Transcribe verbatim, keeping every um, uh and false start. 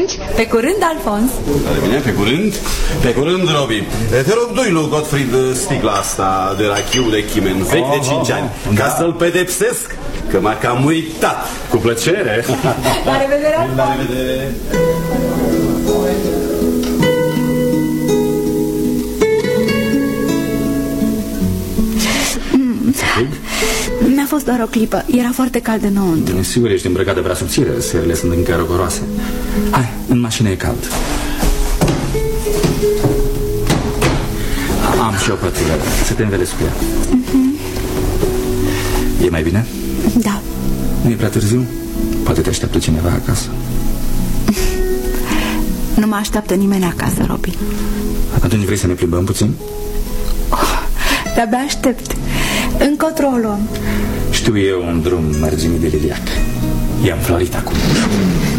atunci, pe curând, Alfons. Tare bine, pe curând. Pe curând, Robi. Te rog, doi lui Gottfried sticla asta de rachiu de chimen vechi de cinci ani, ca să-l pedepsesc, că m-a cam uitat. Cu plăcere. La revedere, Alfons. La revedere. Mi-a fost doar o clipă, era foarte cald înăuntru. Sigur, ești îmbrăcat de prea subțire, serile sunt încă răcoroase. Hai, în mașină e cald. Am și o pătură, să te învelezi cu ea. uh-huh. E mai bine? Da. Nu e prea târziu? Poate te așteaptă cineva acasă. Nu mă așteaptă nimeni acasă, Robi. Atunci vrei să ne plimbăm puțin? Oh, de-abia aștept. Încotro o luăm. Știu eu un drum mărginit de liliac. I-am florit acum.